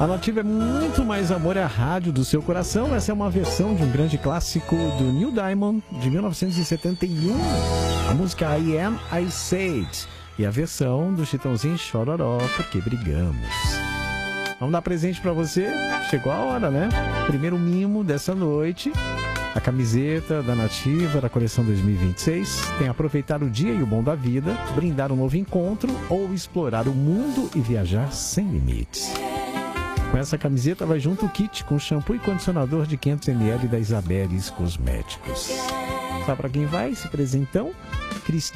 A Nativa é muito mais amor, é a rádio do seu coração. Essa é uma versão de um grande clássico do Neil Diamond, de 1971. A música I Am, I Said. E a versão do Chitãozinho Chororó, Porque Brigamos. Vamos dar presente pra você? Chegou a hora, né? Primeiro mimo dessa noite. A camiseta da Nativa, da coleção 2026. Tem aproveitar o dia e o bom da vida, brindar um novo encontro ou explorar o mundo e viajar sem limites. Com essa camiseta vai junto o kit com shampoo e condicionador de 500 ml da Isabeles Cosméticos. Sabe para quem vai esse presentão?